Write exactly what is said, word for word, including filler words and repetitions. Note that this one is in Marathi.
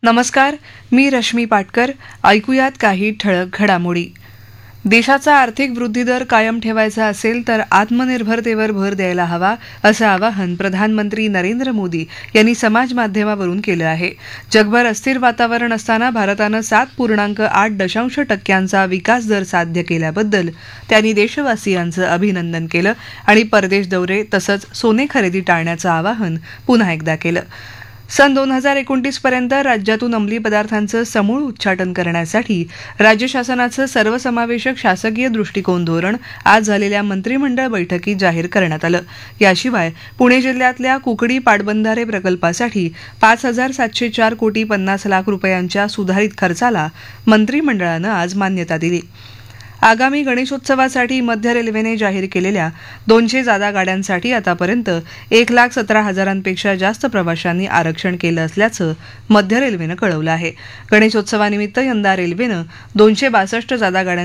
नमस्कार, मी रश्मी पाटकर. ऐकूयात काही ठळक घडामोडी. देशाचा आर्थिक वृद्धिदर कायम ठेवायचा असेल तर आत्मनिर्भरतेवर भर द्यायला हवा, असं आवाहन प्रधानमंत्री नरेंद्र मोदी यांनी समाज माध्यमावरून केलं आहे. जगभर अस्थिर वातावरण असताना भारतानं सात पूर्णांक आठ दशांश टक्क्यांचा विकास दर साध्य केल्याबद्दल त्यांनी देशवासियांचं अभिनंदन केलं आणि परदेश दौरे तसंच सोने खरेदी टाळण्याचं आवाहन पुन्हा एकदा केलं. सन दोन हजार एकोणतीस पर्यंत राज्यातून अंमली पदार्थांचं समूळ उच्चाटन करण्यासाठी राज्य शासनाचं सर्वसमावेशक शासकीय दृष्टिकोन धोरण आज झालेल्या मंत्रिमंडळ बैठकीत जाहीर करण्यात आलं. याशिवाय पुणे जिल्ह्यातल्या कुकडी पाटबंधारे प्रकल्पासाठी पाच हजार सातशे चार कोटी पन्नास लाख रुपयांच्या सुधारित खर्चाला मंत्रिमंडळानं आज मान्यता दिली. आगामी गणेशोत्सवासाठी मध्य रेल्वेने जाहीर केलेल्या दोनशे जादा गाड्यांसाठी आतापर्यंत एक लाख सतरा हजारांपेक्षा जास्त प्रवाशांनी आरक्षण केलं असल्याचं मध्य रेल्वेनं कळवलं आहे. गणेशोत्सवानिमित्त यंदा रेल्वेनं दोनशे बासष्ट जादा गाड्या